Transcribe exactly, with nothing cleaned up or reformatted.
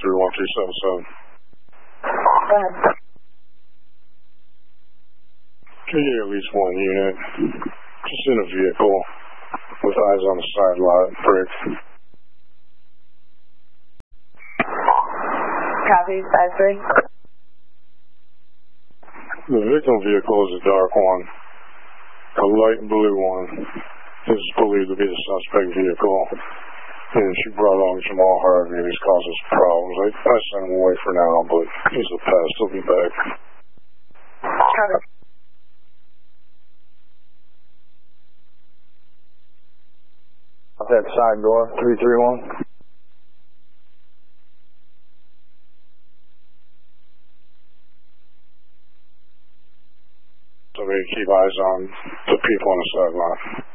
three one three seven seven. Go ahead. Can you get at least one unit? Just in a vehicle with eyes on the side lot, brick. Copy, five three. The victim vehicle is a dark one. A light blue one is believed to be the suspect vehicle. And she brought along Jamal Harvey and he's caused us problems. I, I sent him away for now, but he's a pest. He'll be back. Copy. I've had side door, three three one. So we keep eyes on the people on the sideline.